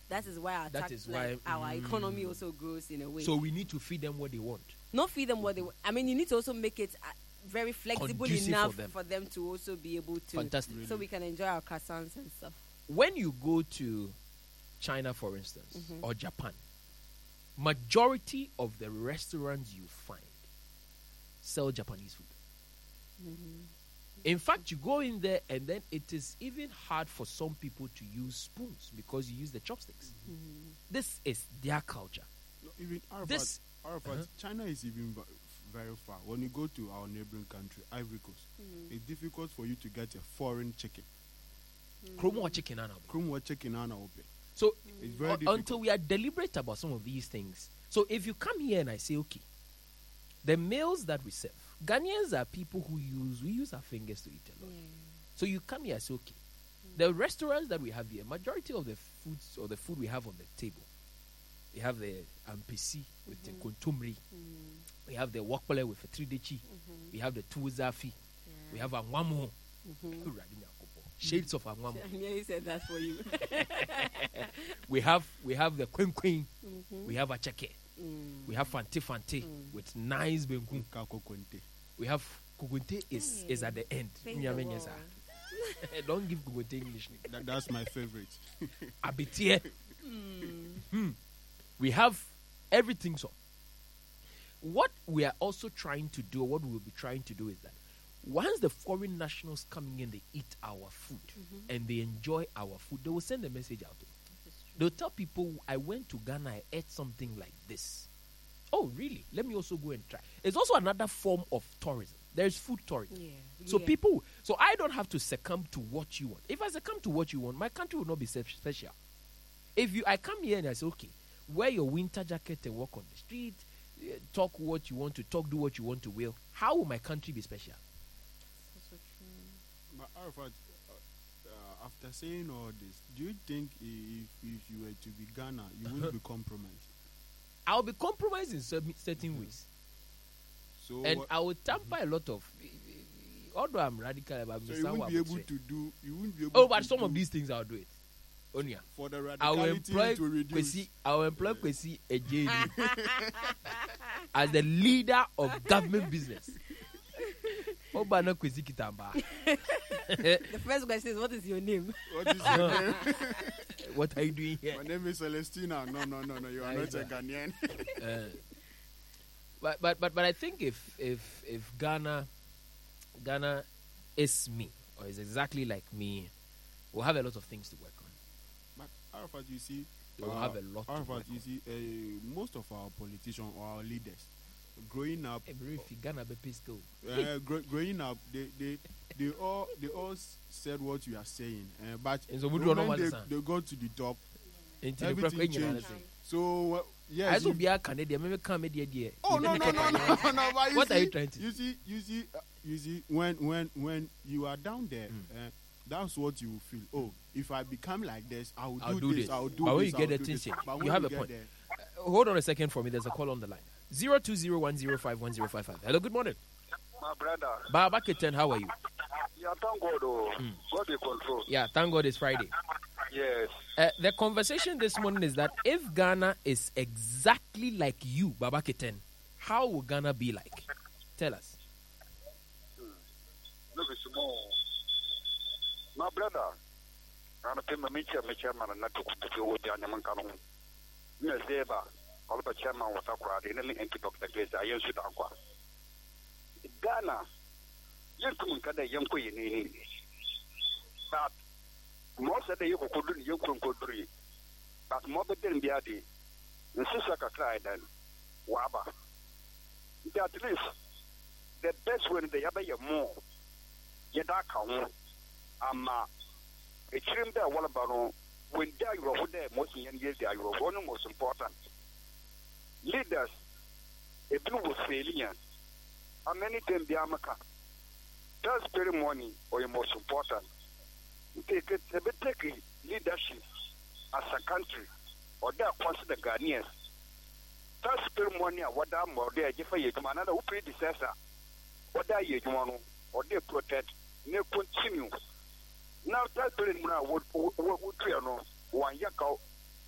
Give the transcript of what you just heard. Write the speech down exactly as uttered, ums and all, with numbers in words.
That is why our, That tax, is like, why, our mm. economy also grows in a way. So we need to feed them what they want. Not feed them what they want. I mean, you need to also make it uh, very flexible Conducive enough for them. for them to also be able to. Fantastic. So we can enjoy our croissants and stuff. When you go to China, for instance, Mhm. or Japan, majority of the restaurants you find sell Japanese food. Mm-hmm. In fact, you go in there and then it is even hard for some people to use spoons because you use the chopsticks. Mm-hmm. This is their culture. No, even Arafat, This- Arafat, Uh-huh. China is even v- very far. When you go to our neighboring country, Ivory Coast, Mm-hmm. it's difficult for you to get a foreign chicken. Chromo or chicken and all. Krumwa chicken and open. So It's very uh, difficult. until we are deliberate about some of these things. So if you come here and I say, okay, the meals that we serve, Ghanaians are people who use, we use our fingers to eat a lot. So you come here and say, okay, the restaurants that we have here, majority of the foods or the food we have on the table, we have the ampesi with the kontomri, we have the wakpale with the tridechi, we have the tuzafi, we have anwamo, shades of anwamo. I nearly said that for you. We have we have the kwen kwen, Mhm. we have acheke, Mm. we have fante fante with nice bengu. Kako Kwente. We have kugunte is is at the end. Thank the Nyame Lord. nyesa. Don't give kugunte English name. That, that's my favorite. Abitie. Mm. Hmm. We have everything. So, what we are also trying to do, what we will be trying to do, is that once the foreign nationals coming in, they eat our food and they enjoy our food, they will send a message out. They'll tell people, "I went to Ghana, I ate something like this." Oh, really? Let me also go and try. It's also another form of tourism. There is food tourism. Yeah. So yeah. people, so I don't have to succumb to what you want. If I succumb to what you want, my country will not be se- special. If you, I come here and I say, okay, wear your winter jacket and walk on the street, eh, talk what you want to talk, do what you want to will. How will my country be special? So true. But Arafat, uh, uh, after saying all this, do you think if, if you were to be Ghana, you would be compromised? I'll be compromised in cer- certain ways, So, and what- I will tamper a lot of. Although I'm radical about so Mister you wouldn't Wa be able Botre. to do. You wouldn't be able. Oh, but to some do of these things I'll do it. Onya. for the I will radicality employ to reduce. Kwesi, I will employ Kwesi Ejeni as the leader of government business. Obana Kwesi Kitamba. The first question is, what is your name? What is your name? What are you doing here? My name is Celestina. No, no, no, no. You are not a Ghanaian. Uh, but but but but I think if if if Ghana Ghana is me or is exactly like me, we'll have a lot of things to work on. But Arafat, you see, We'll uh, have a lot to Arafat, work you on. see, uh, most of our politicians or our leaders, growing up, Hey, bro, if you Ghana be pissed though. uh, gro- growing up, they, they, they all, they all s- said what you are saying. Uh, but And so we the do not moment understand. they, they got to the top, Until the everything proper English changed. thing. So uh, I yes. also if- be a Canadian. Maybe come media dear. Oh no no no no no! no but you What see, are you trying to You see, you see, uh, you see. When when when you are down there, uh, that's what you feel. Oh, if I become like this, I will I'll do, do this. this. I will do But when this. you I get will the do thing this. changed, But you when have a get point. there- Uh, hold on a second for me. There's a call on the line. Zero two zero one zero five one zero five five. Hello, good morning. My brother, Baba Keten, how are you? yeah, thank God, oh, God will control. Yeah, thank God it's Friday. Yes. Uh, the conversation this morning is that if Ghana is exactly like you, Baba Keten, how will Ghana be like? Tell us. Look, it's small. My brother, I'm a payment chairman, chairman, and not to go with the animal canon. Yes, Deba, all the chairman was acquired in any anti doctor case. I used to acquire Ghana. Young Kumun Kada, young Queen in English. But most of the Yoko could do Yoko could do. But more than the Adi, the Sisaka cried then, Waba. At least the best when they have a more. Yedaka, ama a trim there, what about when they are over there, most young years, they are one of the most important leaders. A blue was failing, and many times the Amaka. That's very money or your most important. Take it, a bit take leadership as a country, or they are considered Ghanaians. That's very money, what I'm or they are different, another who predecessor, what they are, or they protect, they continue. Now, that very now would would you know, one yakao,